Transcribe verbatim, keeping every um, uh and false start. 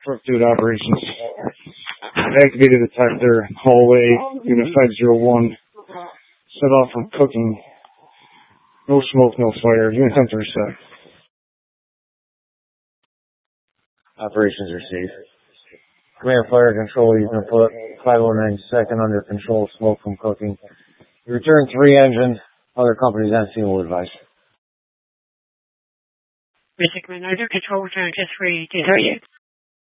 Crook Dude Operations. Activated detector, hallway, Unit five zero one. Set off from cooking. No smoke, no fire. Unit temperature set. Operations are safe. Command Fire Control, you can put five oh nine second under control, smoke from cooking. You return three engine. Other companies on scene will advise. Basic Command, under control, return to three, desert you.